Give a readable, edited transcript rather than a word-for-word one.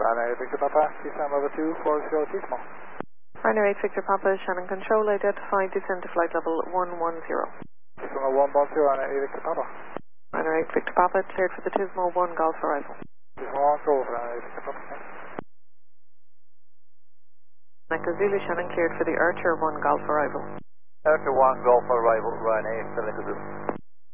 Ryanair Victor Papa, descent level 240 Tismo. Ryanair 8 Victor Papa, Shannon Control, identified descent to flight level 110. Tismo 110, Ryanair 8 Victor Papa. Ryanair 8 Victor Papa, cleared for the Tismo 1 Golf arrival. Tismo 1 Golf, Ryanair 8 Victor Papa. Echo Zulu, Shannon cleared for the Archer 1 Golf arrival. Archer 1 Golf arrival, Ryanair 8 Zulu.